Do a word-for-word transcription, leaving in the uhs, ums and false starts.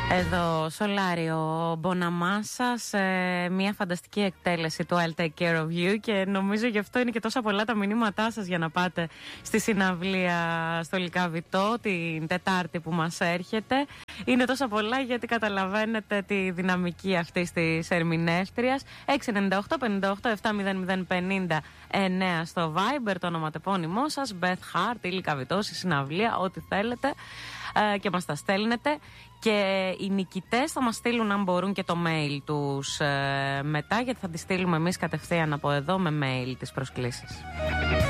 Εδώ Σολάριο Μποναμάσα σε μια φανταστική εκτέλεση του I'll Take Care of You, και νομίζω γι' αυτό είναι και τόσα πολλά τα μηνύματά σας για να πάτε στη συναυλία στο Λυκαβητό την Τετάρτη που μας έρχεται. Είναι τόσα πολλά γιατί καταλαβαίνετε τη δυναμική αυτή της ερμηνεύτριας. έξι εννιά οκτώ πέντε οκτώ επτά μηδέν μηδέν πενήντα εννέα στο Viber, το ονοματεπώνυμό σας, Beth Hart ή Λυκαβητός, η συναυλία, ό,τι θέλετε, και μας τα στέλνετε. Και οι νικητές θα μας στείλουν, αν μπορούν, και το mail τους ε, μετά, γιατί θα τις στείλουμε εμείς κατευθείαν από εδώ με mail τις προσκλήσεις.